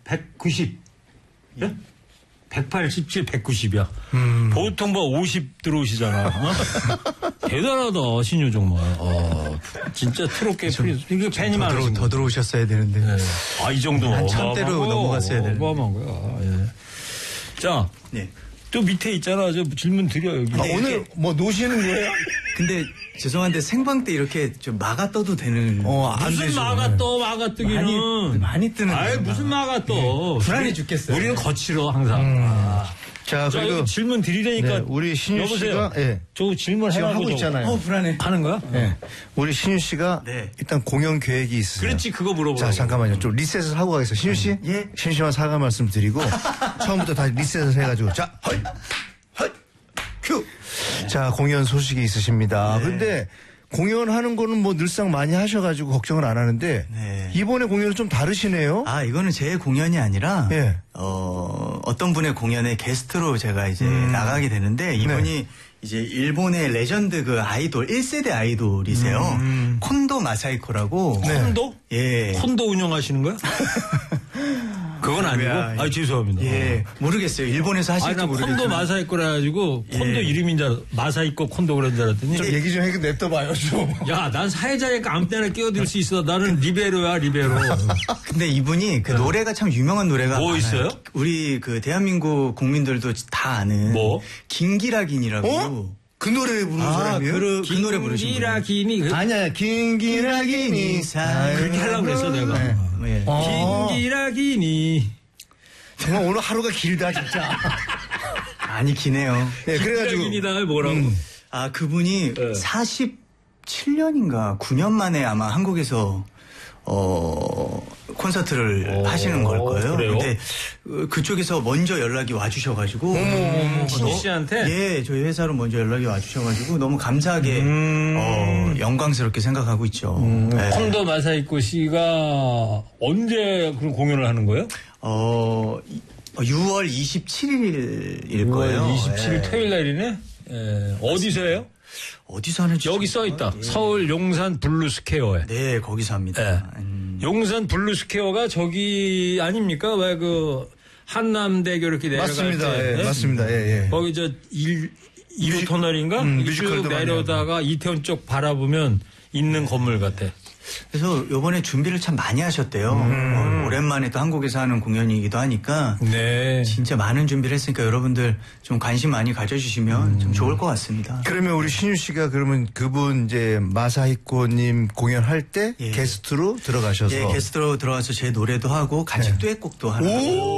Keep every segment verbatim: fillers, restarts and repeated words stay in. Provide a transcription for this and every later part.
백구십. 예? 백팔십칠, 백구십이야. 음. 보통 뭐 오십 들어오시잖아. 어? 대단하다, 신유 정말. 어, 진짜 트롯계 프리, 이게 팬이 많으신 더 들어오셨어야 되는데. 네. 아, 이 정도. 한 천대로 넘어갔어야 되는데. 어마어마한 거야. 예. 자. 네. 또 밑에 있잖아. 저 질문 드려, 여기. 아, 오늘 뭐 노시는 거예요? 근데 죄송한데 생방 때 이렇게 좀 막아 떠도 되는. 어, 안 무슨 되죠. 막아 떠, 막아 뜨기는. 많이, 많이 뜨는. 아이, 무슨 막아 떠. 네. 불안해 죽겠어요. 우리는 거칠어, 항상. 음. 아. 자, 자, 그리고 질문 드리려니까. 네, 우리 신유 씨가. 예. 저 질문 지금 하고 있잖아요. 어, 불안해. 하는 거야? 예. 네. 우리 신유 씨가 네. 일단 공연 계획이 있으세요. 그렇지, 그거 물어보라고. 자, 잠깐만요. 좀 리셋을 하고 가겠습니다. 신유 씨? 음. 예. 신유 씨만 사과 말씀 드리고 처음부터 다시 리셋을 해가지고 자, 헐! 헐! 큐! 자, 공연 소식이 있으십니다. 네. 근데 공연하는 거는 뭐 늘상 많이 하셔가지고 걱정을 안 하는데 네. 이번에 공연은 좀 다르시네요. 아, 이거는 제 공연이 아니라 네. 어, 어떤 분의 공연에 게스트로 제가 이제 음. 나가게 되는데 이분이 네. 이제 일본의 레전드 그 아이돌 일 세대 아이돌이세요. 음. 콘도 마사이코라고. 네. 콘도? 예. 콘도 운영하시는 거야? 그건 아니고? 아, 죄송합니다. 예. 모르겠어요. 일본에서 하실지 모르겠어요. 콘도 마사이코라 해가지고 콘도 예. 이름인 줄 알았, 마사이코 콘도 그런 줄 알았더니. 좀 얘기 좀 해, 냅둬봐요, 좀. 야, 난 사회자니까 아무 때나 끼어들 수 있어. 나는 리베로야, 리베로. 근데 이분이 그 노래가 참 유명한 노래가. 뭐 많아요. 있어요? 우리 그 대한민국 국민들도 다 아는. 뭐? 긴기라긴이라고. 어? 그 노래 부르는 아, 사람이에요? 그, 그 노래 부르신 분. 긴기라긴이. 그... 아니야, 긴기라긴이. 사. 그렇게 하려고 그랬어, 내가. 네. 네. 어. 긴기라긴이. 정말 오늘 하루가 길다, 진짜. 많이 기네요. 네, 그래가지고. 긴기라긴이다, 뭐라고. 음. 아, 그분이 네. 사십칠 년인가 구 년 만에 아마 한국에서 어, 콘서트를 오, 하시는 걸 거예요. 그래요? 근데 그쪽에서 먼저 연락이 와주셔가지고. 음, 신유 씨한테? 예, 저희 회사로 먼저 연락이 와주셔가지고 너무 감사하게, 음. 어, 영광스럽게 생각하고 있죠. 음, 네. 콘도 마사이코 씨가 언제 그런 공연을 하는 거예요? 어, 유월 이십칠일일 거예요. 유월 이십칠일 예. 토요일 날이네? 예. 어디서 해요? 어디서 하는지 여기 써 있다. 예. 서울 용산 블루스퀘어에. 네, 거기서 합니다. 예. 음. 용산 블루스퀘어가 저기 아닙니까? 왜 그 한남대교 이렇게 내려갈 맞습니다. 때. 예, 네? 맞습니다. 예, 예. 거기 저 일, 일 호 터널인가? 음, 쭉 내려다가 이태원 쪽 바라보면 있는 건물 같아. 그래서 요번에 준비를 참 많이 하셨대요. 음. 어, 오랜만에 또 한국에서 하는 공연이기도 하니까 네. 진짜 많은 준비를 했으니까 여러분들 좀 관심 많이 가져주시면 음. 좀 좋을 것 같습니다. 그러면 우리 신유 씨가 그러면 그분 이제 마사히코님 공연할 때 예. 게스트로 들어가셔서 예, 게스트로 들어가서 제 노래도 하고 같이 네. 듀엣곡도 하고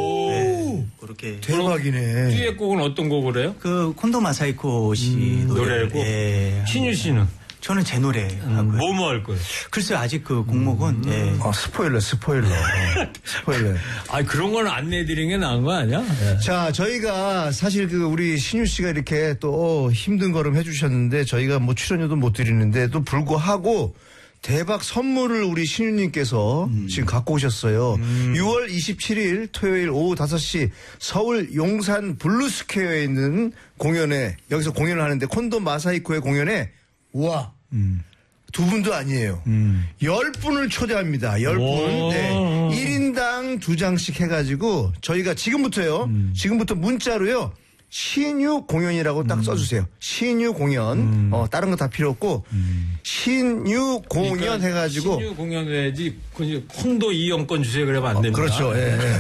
네, 그렇게 대박이네. 듀엣곡은 어떤 곡을 해요? 그 콘도 마사히코 씨 음, 노래고 예. 신유 씨는? 저는 제 노래 음, 하고요. 뭐 뭐 할 거예요? 글쎄요, 아직 그 곡목은. 음. 예. 어, 스포일러, 스포일러. 어, 스포일러. 아, 그런 건 안내해드리는 게 나은 거 아니야? 예. 자, 저희가 사실 그 우리 신유 씨가 이렇게 또 힘든 걸음 해주셨는데 저희가 뭐 출연료도 못 드리는데도 불구하고 대박 선물을 우리 신유님께서 음. 지금 갖고 오셨어요. 음. 유월 이십칠일 토요일 오후 다섯 시 서울 용산 블루스퀘어에 있는 공연에 여기서 공연을 하는데 콘도 마사히코의 공연에 우와 음. 두 분도 아니에요. 음. 열 분을 초대합니다. 열 분. 네. 일 인당 두 장씩 해가지고 저희가 지금부터요. 음. 지금부터 문자로요. 신유 공연이라고 딱 음. 써주세요. 신유 공연. 음. 어, 다른 거 다 필요 없고 음. 신유 공연 그러니까 해가지고 신유 공연 해야지 콘도 이용권 주세요 그러면 안 됩니다. 어, 그렇죠. 예, 예.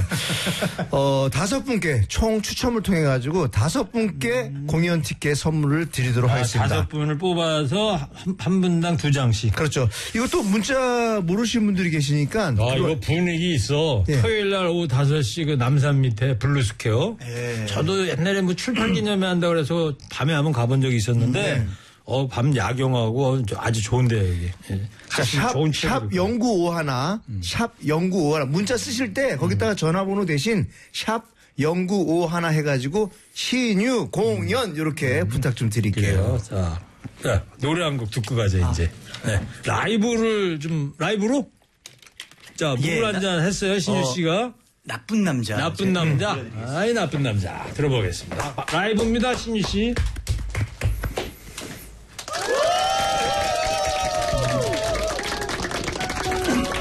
어, 다섯 분께 총 추첨을 통해 가지고 다섯 분께 음. 공연 티켓 선물을 드리도록 아, 하겠습니다. 다섯 분을 뽑아서 한, 한 분당 두 장씩. 그렇죠. 이것도 문자 모르시는 분들이 계시니까. 아, 그거... 이거 분위기 있어. 예. 토요일 날 오후 다섯 시 그 남산 밑에 블루스퀘어. 예. 저도 옛날에 뭐 출판 기념회 한다 그래서 밤에 한번 가본 적이 있었는데 음, 네. 어, 밤 야경하고 아주 좋은데요, 여기. 예. 자, 샵, 샵 영구오일, 음. 샵 영구오일. 문자 쓰실 때 거기다가 음. 전화번호 대신 샵 영구오일 해가지고 신유 공연 이렇게 음. 부탁 좀 드릴게요. 그래요. 자, 자, 노래 한 곡 듣고 가자, 이제. 아. 네. 라이브를 좀, 라이브로? 자, 물 예, 한 잔 했어요, 신유 어. 씨가. 나쁜 남자. 나쁜 남자. 아이, 나쁜 남자. 들어보겠습니다. 라이브입니다, 신유 씨.